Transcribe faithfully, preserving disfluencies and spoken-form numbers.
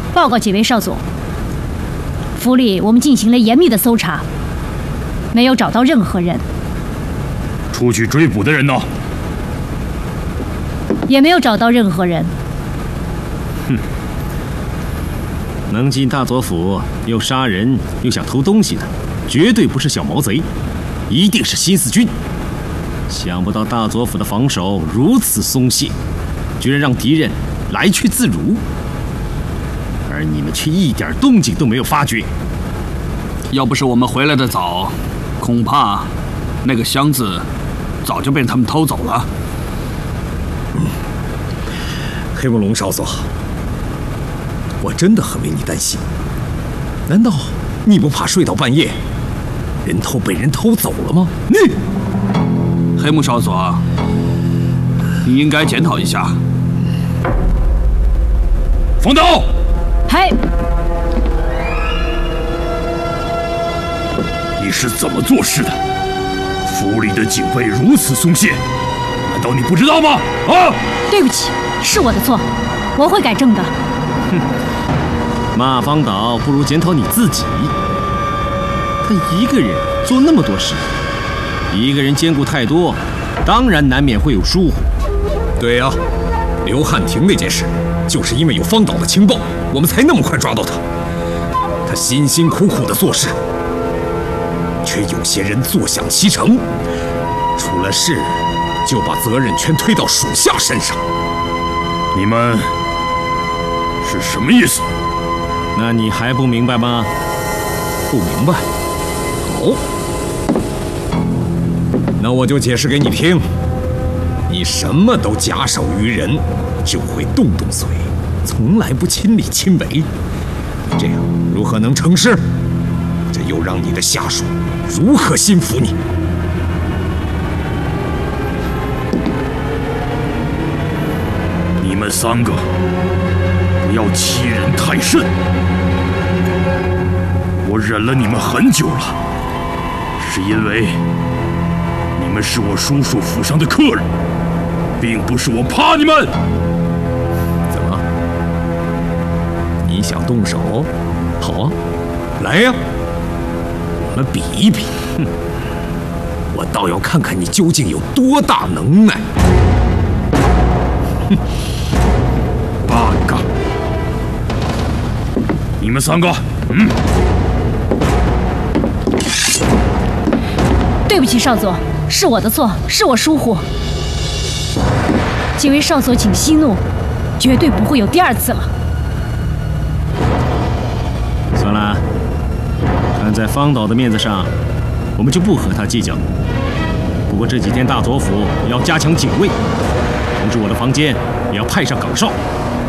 报告几位少佐，府里我们进行了严密的搜查，没有找到任何人。 出去追捕的人呢？ 也没有找到任何人。 哼，能进大佐府又杀人又想偷东西的，绝对不是小毛贼，一定是新四军。想不到大佐府的防守如此松懈，居然让敌人来去自如，而你们却一点动静都没有发觉。 要不是我们回来的早，恐怕那个箱子早就被他们偷走了。 嗯，黑木龙少佐，我真的很为你担心。难道你不怕睡到半夜，人头被人偷走了吗？你， 黑木少佐，你应该检讨一下。 冯导， 嗨， 你是怎么做事的？府里的警备如此松懈，难道你不知道吗？啊！ 对不起，是我的错，我会改正的。 哼，骂方导不如检讨你自己。他一个人做那么多事，一个人兼顾太多，当然难免会有疏忽。 对呀、啊，刘汉廷那件事，就是因为有方导的情报，我们才那么快抓到他。他辛辛苦苦的做事，却有些人坐享其成，出了事就把责任全推到属下身上。 你们是什么意思？ 那你还不明白吗？ 不明白？好，那我就解释给你听。你什么都假手于人，只会动动嘴，从来不亲力亲为。你这样如何能成事？这又让你的下属如何心服你？ 你们三个不要欺人太甚！我忍了你们很久了，是因为你们是我叔叔府上的客人，并不是我怕你们。 怎么？你想动手？好啊，来呀，我们比一比。哼，我倒要看看你究竟有多大能耐。哼，八嘎！ 你们三个，嗯。 对不起，少佐，是我的错，是我疏忽。几位少佐请息怒，绝对不会有第二次了。 算了，看在方导的面子上，我们就不和他计较。不过这几天大佐府要加强警卫，同时我的房间也要派上岗哨，